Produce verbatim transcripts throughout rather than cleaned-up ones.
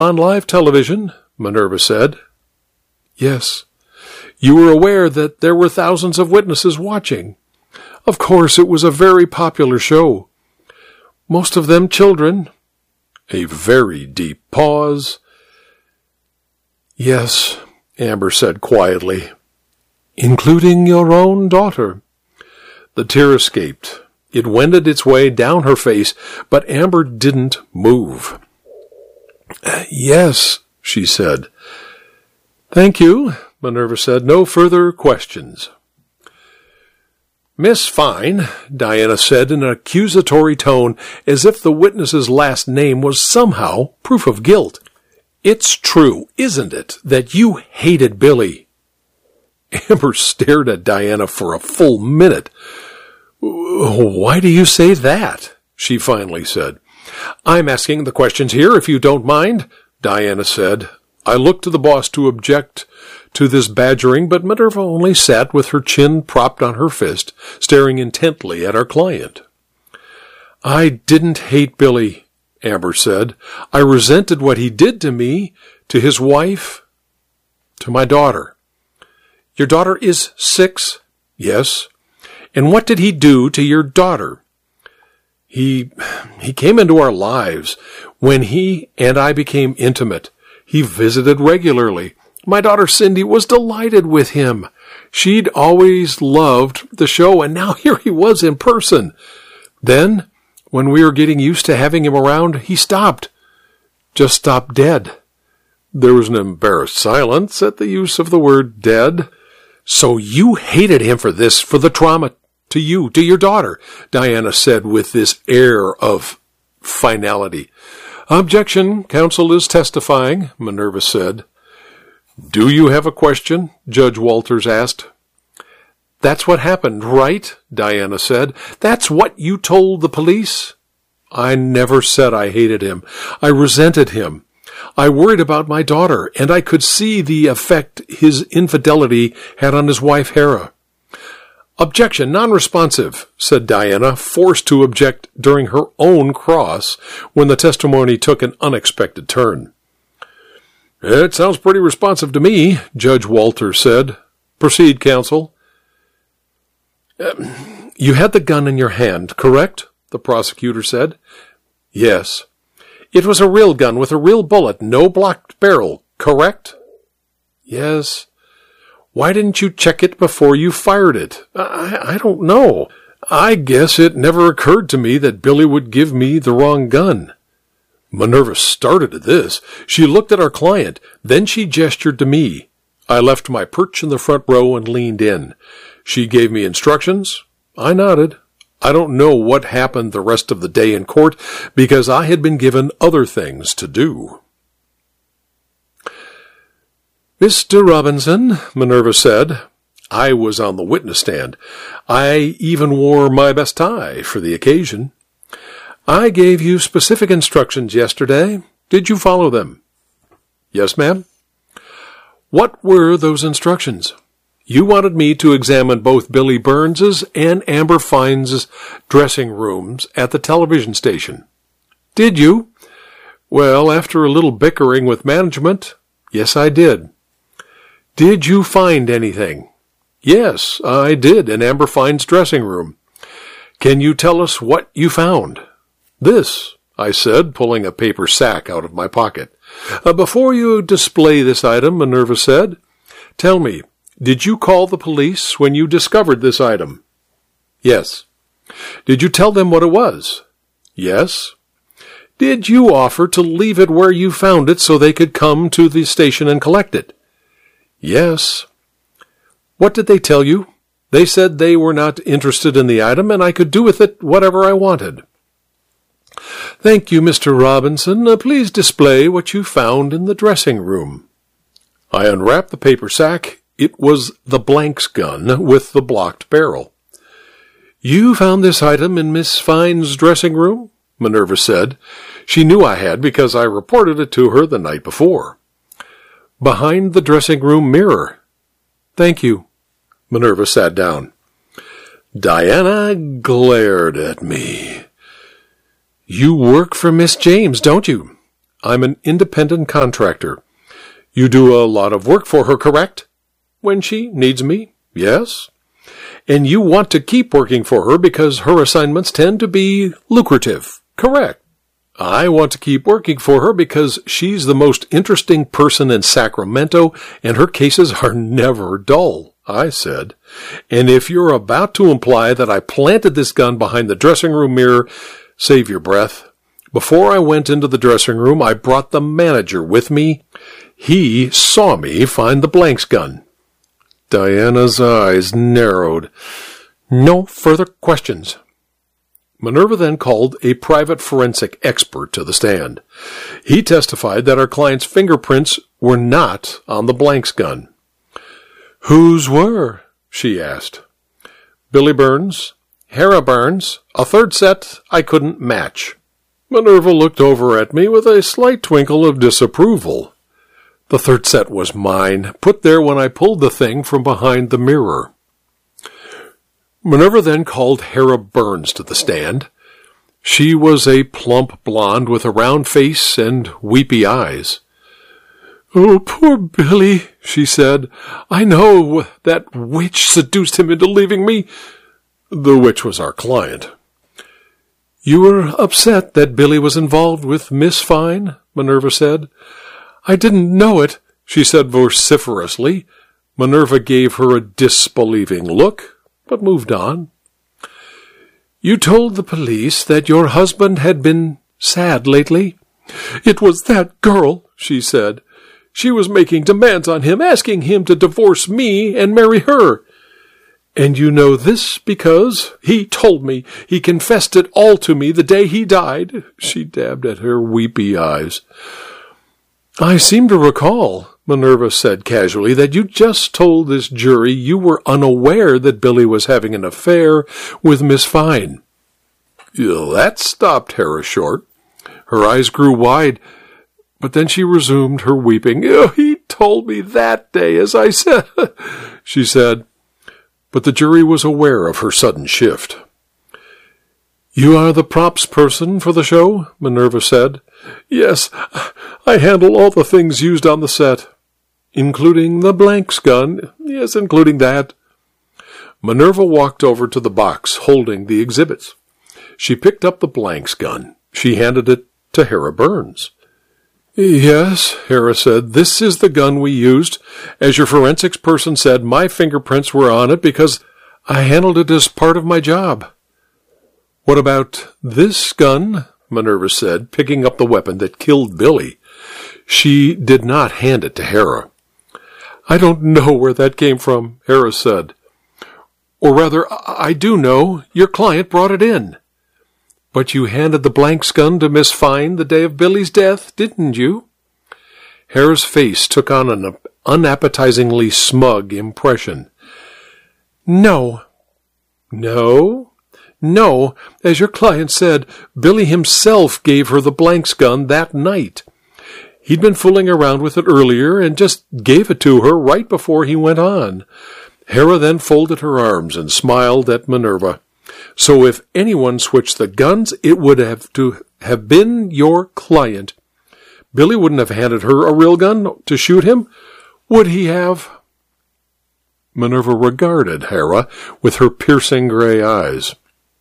On live television, Minerva said. Yes. You were aware that there were thousands of witnesses watching. Of course, it was a very popular show. Most of them children. A very deep pause. Yes, Amber said quietly. Including your own daughter. The tear escaped. It wended its way down her face, but Amber didn't move. Yes, she said. Thank you, Minerva said. No further questions. Miss Fine, Diana said in an accusatory tone, as if the witness's last name was somehow proof of guilt. It's true, isn't it, that you hated Billy? Amber stared at Diana for a full minute. Why do you say that? She finally said. I'm asking the questions here, if you don't mind, Diana said. I looked to the boss to object to this badgering, but Minerva only sat with her chin propped on her fist, staring intently at our client. I didn't hate Billy, Amber said. I resented what he did to me, to his wife, to my daughter. Your daughter is six? Yes. And what did he do to your daughter? He, he came into our lives when he and I became intimate. He visited regularly. My daughter Cindy was delighted with him. She'd always loved the show, and now here he was in person. Then, when we were getting used to having him around, he stopped. Just stopped dead. There was an embarrassed silence at the use of the word dead. So you hated him for this, for the trauma to you, to your daughter, Diana said with this air of finality. Objection, counsel is testifying, Minerva said. Do you have a question? Judge Walters asked. That's what happened, right? Diana said. That's what you told the police? I never said I hated him. I resented him. I worried about my daughter, and I could see the effect his infidelity had on his wife, Hera. Objection, non-responsive, said Diana, forced to object during her own cross when the testimony took an unexpected turn. It sounds pretty responsive to me, Judge Walters said. Proceed, counsel. Uh, you had the gun in your hand, correct? The prosecutor said. Yes. It was a real gun with a real bullet, no blocked barrel, correct? Yes. Why didn't you check it before you fired it? I, I don't know. I guess it never occurred to me that Billy would give me the wrong gun. Minerva started at this. She looked at our client. Then she gestured to me. I left my perch in the front row and leaned in. She gave me instructions. I nodded. I don't know what happened the rest of the day in court because I had been given other things to do. Mister Robinson, Minerva said. I was on the witness stand. I even wore my best tie for the occasion. I gave you specific instructions yesterday. Did you follow them? Yes, ma'am. What were those instructions? You wanted me to examine both Billy Burns's and Amber Fine's dressing rooms at the television station. Did you? Well, after a little bickering with management, yes, I did. Did you find anything? Yes, I did, in Amber Fine's dressing room. Can you tell us what you found? This, I said, pulling a paper sack out of my pocket. Uh, before you display this item, Minerva said, tell me, did you call the police when you discovered this item? Yes. Did you tell them what it was? Yes. Did you offer to leave it where you found it so they could come to the station and collect it? Yes. What did they tell you? They said they were not interested in the item and I could do with it whatever I wanted. Thank you, Mister Robinson. Uh, please display what you found in the dressing room. I unwrapped the paper sack. It was the Blanks gun with the blocked barrel. You found this item in Miss Fine's dressing room? Minerva said. She knew I had because I reported it to her the night before. Behind the dressing room mirror. Thank you. Minerva sat down. Diana glared at me. You work for Miss James, don't you? I'm an independent contractor. You do a lot of work for her, correct? When she needs me, yes. And you want to keep working for her because her assignments tend to be lucrative, correct? I want to keep working for her because she's the most interesting person in Sacramento and her cases are never dull, I said. And if you're about to imply that I planted this gun behind the dressing room mirror, save your breath. Before I went into the dressing room, I brought the manager with me. He saw me find the blanks gun. Diana's eyes narrowed. No further questions. Minerva then called a private forensic expert to the stand. He testified that our client's fingerprints were not on the blanks gun. Whose were? She asked. Billy Burns, Hera Burns, a third set I couldn't match. Minerva looked over at me with a slight twinkle of disapproval. The third set was mine, put there when I pulled the thing from behind the mirror. Minerva then called Hera Burns to the stand. She was a plump blonde with a round face and weepy eyes. Oh, poor Billy, she said. I know that witch seduced him into leaving me. The witch was our client. You were upset that Billy was involved with Miss Fine, Minerva said. I didn't know it, she said vociferously. Minerva gave her a disbelieving look, but moved on. You told the police that your husband had been sad lately. It was that girl, she said. She was making demands on him, asking him to divorce me and marry her. And you know this because he told me. He confessed it all to me the day he died. She dabbed at her weepy eyes. I seem to recall, Minerva said casually, that you just told this jury you were unaware that Billy was having an affair with Miss Fine. That stopped Hera short. Her eyes grew wide, but then she resumed her weeping. Oh, he told me that day, as I said, she said. But the jury was aware of her sudden shift. You are the props person for the show? Minerva said. Yes, I handle all the things used on the set. Including the blanks gun. Yes, including that. Minerva walked over to the box, holding the exhibits. She picked up the blanks gun. She handed it to Hera Burns. Yes, Hera said, this is the gun we used. As your forensics person said, my fingerprints were on it because I handled it as part of my job. What about this gun? Minerva said, picking up the weapon that killed Billy. She did not hand it to Hera. I don't know where that came from, Hera said. Or rather, I do know. Your client brought it in. But you handed the blanks gun to Miss Fine the day of Billy's death, didn't you? Hera's face took on an unappetizingly smug impression. No. No? No. As your client said, Billy himself gave her the blanks gun that night. He'd been fooling around with it earlier and just gave it to her right before he went on. Hera then folded her arms and smiled at Minerva. So if anyone switched the guns, it would have to have been your client. Billy wouldn't have handed her a real gun to shoot him, would he have? Minerva regarded Hera with her piercing gray eyes.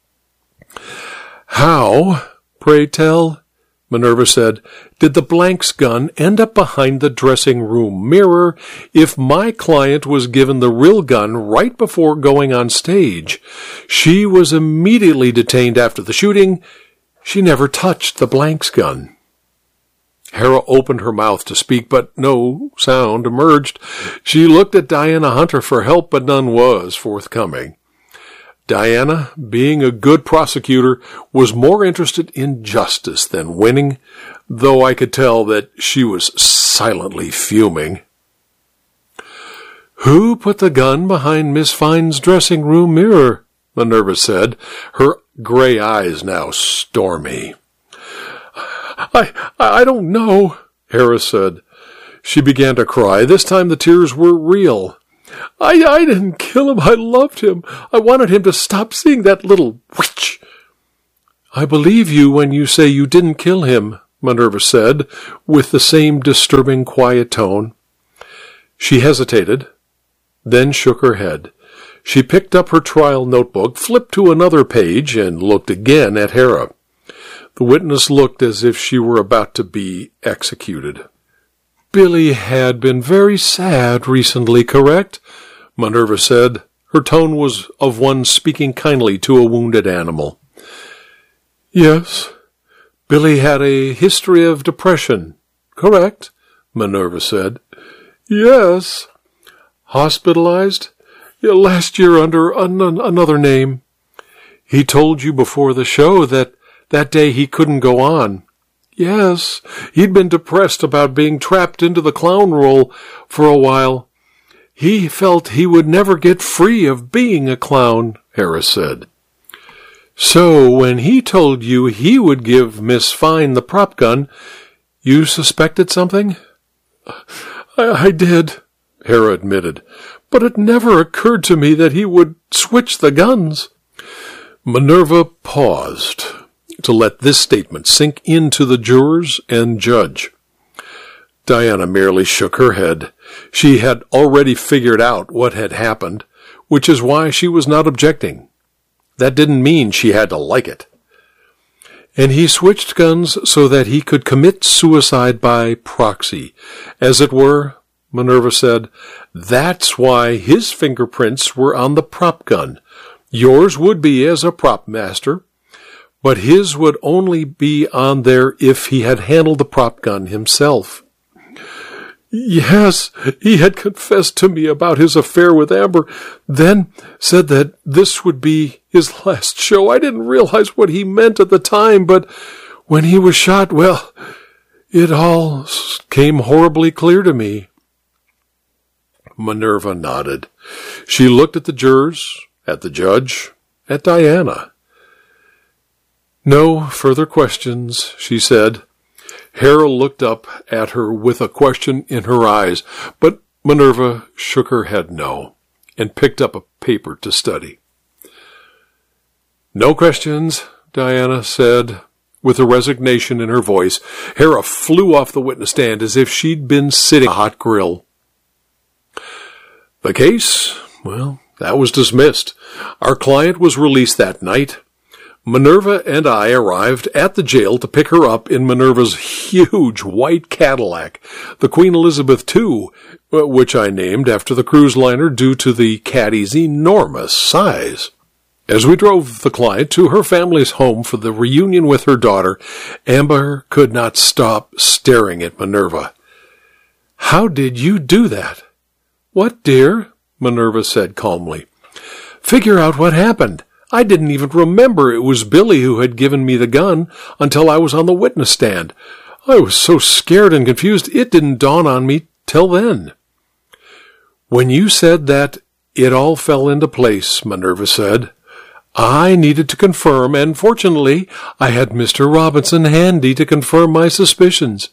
How, pray tell, Minerva said, did the blanks gun end up behind the dressing room mirror if my client was given the real gun right before going on stage? She was immediately detained after the shooting. She never touched the blanks gun. Hera opened her mouth to speak, but no sound emerged. She looked at Diana Hunter for help, but none was forthcoming. Diana, being a good prosecutor, was more interested in justice than winning, though I could tell that she was silently fuming. Who put the gun behind Miss Fine's dressing room mirror? Minerva said, her gray eyes now stormy. I, I don't know, Hera said. She began to cry. This time the tears were real. I, I didn't kill him. I loved him. I wanted him to stop seeing that little witch. I believe you when you say you didn't kill him, Minerva said, with the same disturbing quiet tone. She hesitated, then shook her head. She picked up her trial notebook, flipped to another page, and looked again at Hera. The witness looked as if she were about to be executed. Billy had been very sad recently, correct? Minerva said. Her tone was of one speaking kindly to a wounded animal. Yes, Billy had a history of depression, correct? Minerva said. Yes. Hospitalized? Yeah, last year under an- another name. He told you before the show that that day he couldn't go on. Yes, he'd been depressed about being trapped into the clown role for a while. He felt he would never get free of being a clown, Hera said. So when he told you he would give Miss Fine the prop gun, you suspected something? I, I did, Hera admitted, but it never occurred to me that he would switch the guns. Minerva paused to let this statement sink into the jurors and judge. Diana merely shook her head. She had already figured out what had happened, which is why she was not objecting. That didn't mean she had to like it. And he switched guns so that he could commit suicide by proxy. As it were, Minerva said, that's why his fingerprints were on the prop gun. Yours would be as a prop master, but his would only be on there if he had handled the prop gun himself. Yes, he had confessed to me about his affair with Amber, then said that this would be his last show. I didn't realize what he meant at the time, but when he was shot, well, it all came horribly clear to me. Minerva nodded. She looked at the jurors, at the judge, at Diana. No further questions, she said. Hera looked up at her with a question in her eyes, but Minerva shook her head no, and picked up a paper to study. No questions, Diana said, with a resignation in her voice. Hera flew off the witness stand as if she'd been sitting on a hot grill. The case, well, that was dismissed. Our client was released that night. Minerva and I arrived at the jail to pick her up in Minerva's huge white Cadillac, the Queen Elizabeth the Second, which I named after the cruise liner due to the Caddy's enormous size. As we drove the client to her family's home for the reunion with her daughter, Amber could not stop staring at Minerva. How did you do that? What, dear? Minerva said calmly. Figure out what happened. I didn't even remember it was Billy who had given me the gun until I was on the witness stand. I was so scared and confused it didn't dawn on me till then. When you said that, it all fell into place, Minerva said. I needed to confirm, and fortunately I had Mister Robinson handy to confirm my suspicions.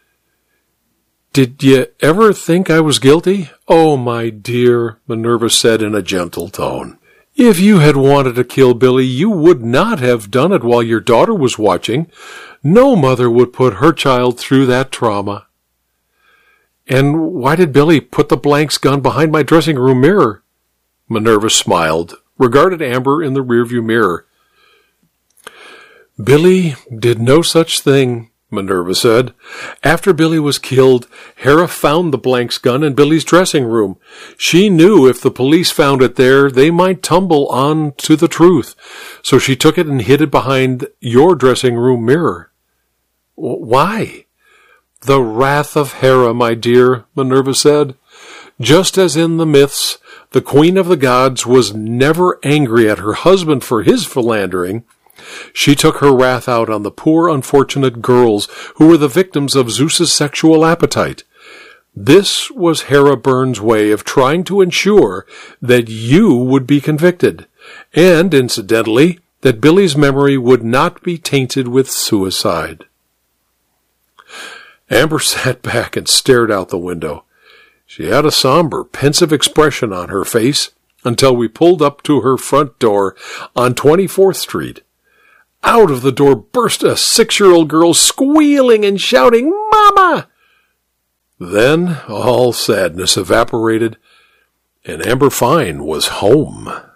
Did you ever think I was guilty? Oh, my dear, Minerva said in a gentle tone. If you had wanted to kill Billy, you would not have done it while your daughter was watching. No mother would put her child through that trauma. And why did Billy put the blanks gun behind my dressing room mirror? Minerva smiled, regarded Amber in the rearview mirror. Billy did no such thing, Minerva said. After Billy was killed, Hera found the blanks gun in Billy's dressing room. She knew if the police found it there, they might tumble on to the truth. So she took it and hid it behind your dressing room mirror. Why? The wrath of Hera, my dear, Minerva said. Just as in the myths, the queen of the gods was never angry at her husband for his philandering. She took her wrath out on the poor unfortunate girls who were the victims of Zeus's sexual appetite. This was Hera Byrne's way of trying to ensure that you would be convicted, and, incidentally, that Billy's memory would not be tainted with suicide. Amber sat back and stared out the window. She had a somber, pensive expression on her face until we pulled up to her front door on twenty-fourth Street. Out of the door burst a six-year-old girl, squealing and shouting, "Mama!" Then all sadness evaporated, and Amber Fine was home.